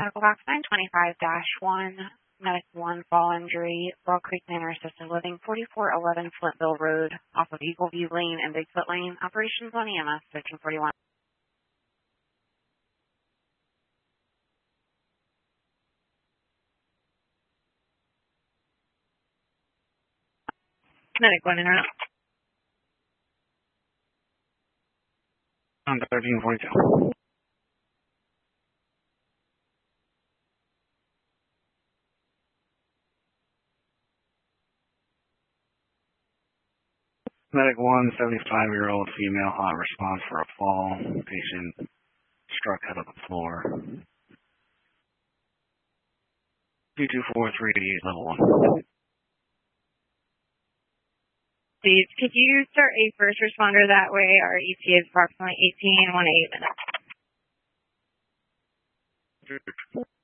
Medical Box 925-1, Medic 1, fall injury, Ball Creek Manor Assisted Living, 4411 Flintville Road, off of Eagle View Lane and Bigfoot Lane. Operations on EMS 1341. Medic 1 in or out. On 1342. Medic 1, 75-year-old female, hot response for a fall. Patient struck out of the floor. 224388, level 1. Please, could you start a first responder that way? Our ETA is approximately 18 minutes.